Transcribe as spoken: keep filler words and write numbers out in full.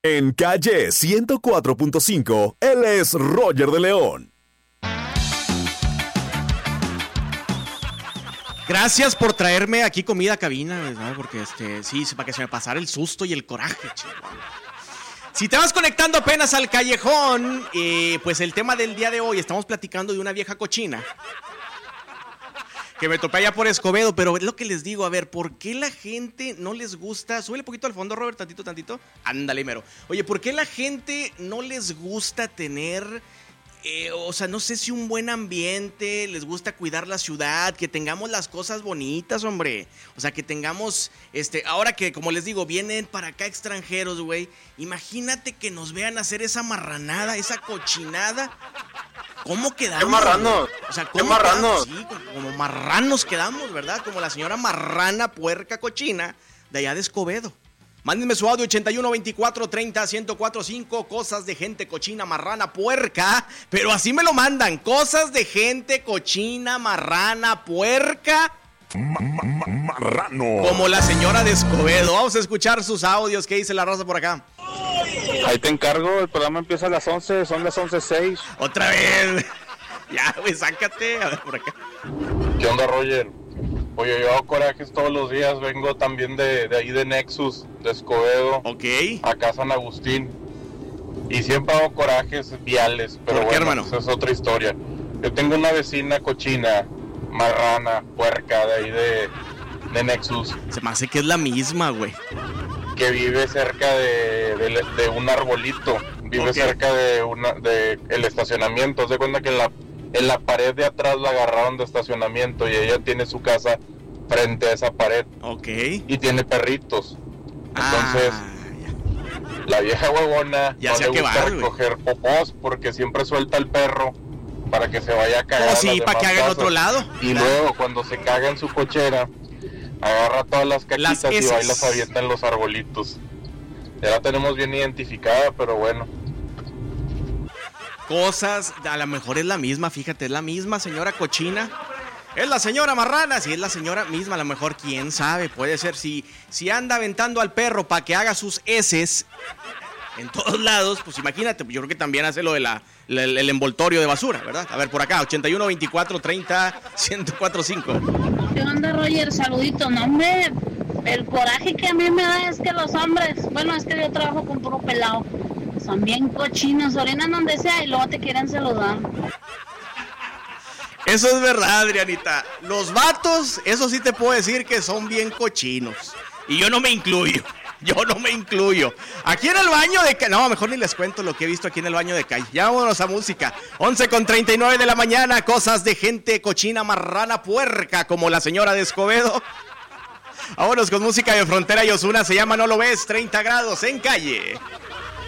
En Calle ciento cuatro punto cinco, él es Roger de León. Gracias por traerme aquí comida a cabina, ¿verdad? Porque este, sí, para que se me pasara el susto y el coraje, chico. Si te vas conectando apenas al callejón, eh, pues el tema del día de hoy, estamos platicando de una vieja cochina que me topé allá por Escobedo, pero es lo que les digo, a ver, ¿por qué la gente no les gusta? Súbele un poquito al fondo, Robert, tantito, tantito. Ándale, mero. Oye, ¿por qué la gente no les gusta tener... Eh, o sea, no sé si un buen ambiente, les gusta cuidar la ciudad, que tengamos las cosas bonitas, hombre. O sea, que tengamos, este, ahora que, como les digo, vienen para acá extranjeros, güey. Imagínate que nos vean hacer esa marranada, esa cochinada. ¿Cómo quedamos? ¡Qué marranos! O sea, ¿Qué marranos? Sí, como marranos quedamos, ¿verdad? Como la señora marrana, puerca, cochina, de allá de Escobedo. Mándenme su audio ochenta y uno veinticuatro treinta ciento cuatro cinco, cosas de gente cochina, marrana, puerca, pero así me lo mandan, cosas de gente cochina, marrana, puerca, Ma- ma- marrano. como la señora de Escobedo. Vamos a escuchar sus audios, ¿qué dice la raza por acá? Ahí te encargo, el programa empieza a las once, son las once seis. Otra vez, ya, güey, sácate, a ver por acá. ¿Qué onda, Roger? Oye, yo hago corajes todos los días, vengo también de, de ahí de Nexus, de Escobedo, Ok, acá a San Agustín. Y siempre hago corajes viales, pero ¿por qué, bueno, hermano? esa es otra historia. Yo tengo una vecina cochina, marrana, puerca, de ahí de, de Nexus, se me hace que es la misma, güey. que vive cerca de, de, de un arbolito, vive Ok. cerca de una de el estacionamiento. Haz de cuenta que en la, en la pared de atrás la agarraron de estacionamiento y ella tiene su casa frente a esa pared Ok. y tiene perritos. Entonces, Ah, ya. la vieja huevona Ya no sé a le qué gusta va, güey. recoger popós porque siempre suelta al perro para que se vaya a cagar. O a sí, las para que demás haga en casas. otro lado. Y Claro. luego cuando se caga en su cochera, agarra todas las Las caquitas y heces. va y las avienta en los arbolitos. Ya la tenemos bien identificada, pero bueno. Cosas, a lo mejor es la misma, fíjate, es la misma señora cochina. Es la señora marrana, si es la señora misma, a lo mejor, quién sabe, puede ser. Si, si anda aventando al perro para que haga sus heces en todos lados, pues imagínate, yo creo que también hace lo de la, la- el, el envoltorio de basura, ¿verdad? A ver, por acá, ochenta y uno veinticuatro treinta ciento cuatro cinco. ¿Qué onda, Roger? Saludito. No, hombre, el coraje que a mí me da es que los hombres, bueno, es que yo trabajo con puro pelado, son bien cochinos, orinan donde sea y luego te quieren saludar. Eso es verdad, Adrianita. Los vatos, eso sí te puedo decir que son bien cochinos. Y yo no me incluyo. Yo no me incluyo. Aquí en el baño de calle. No, mejor ni les cuento lo que he visto aquí en el baño de calle. Ya vámonos a música. once con treinta y nueve de la mañana. Cosas de gente cochina, marrana, puerca, como la señora de Escobedo. Vámonos con música de Frontera y Ozuna. Se llama No Lo Ves, treinta grados en calle.